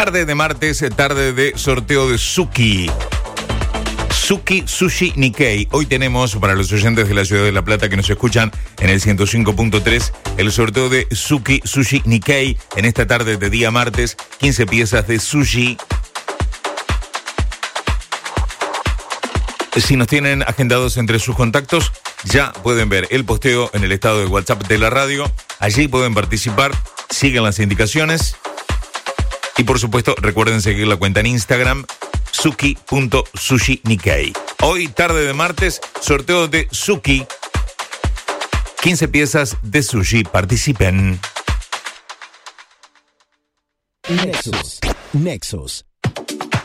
Tarde de martes, tarde de sorteo de Suki. Suki Sushi Nikkei. Hoy tenemos, para los oyentes de la ciudad de La Plata que nos escuchan en el 105.3, el sorteo de Suki Sushi Nikkei. En esta tarde de día martes, 15 piezas de sushi. Si nos tienen agendados entre sus contactos, ya pueden ver el posteo en el estado de WhatsApp de la radio. Allí pueden participar, sigan las indicaciones. Y por supuesto, recuerden seguir la cuenta en Instagram, suki.sushinikkei. Hoy, tarde de martes, sorteo de Suki. 15 piezas de sushi. Participen. Nexus.